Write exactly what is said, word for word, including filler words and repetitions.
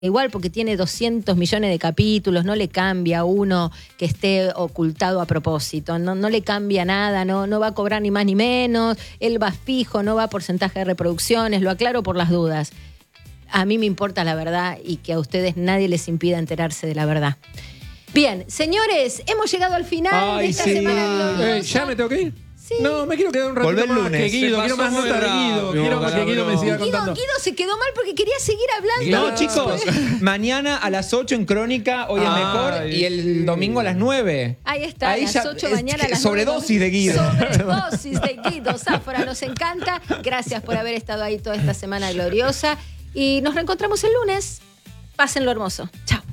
igual porque tiene doscientos millones de capítulos, no le cambia a uno que esté ocultado a propósito, no, no le cambia nada, no, no va a cobrar ni más ni menos, él va fijo, no va a porcentaje de reproducciones, lo aclaro por las dudas. A mí me importa la verdad y que a ustedes nadie les impida enterarse de la verdad. Bien, señores, hemos llegado al final Ay, de esta sí. semana gloriosa. Eh, ¿Ya me tengo que ir? Sí. No, me quiero quedar un ratito Volver más lunes. que Guido. Se Quiero más pasó nota de muy Guido. rápido, Quiero más que Guido me siga Guido, contando. Guido se quedó mal porque quería seguir hablando. No, chicos, mañana a las ocho en Crónica, hoy es Ay, mejor, y el sí. domingo a las nueve. Ahí está, Ahí a las ya- ocho es mañana a que las sobredosis nueve. de Guido. Sobredosis de Guido Zafra, nos encanta. Gracias por haber estado ahí toda esta semana gloriosa. Y nos reencontramos el lunes. Pásenlo hermoso. Chao.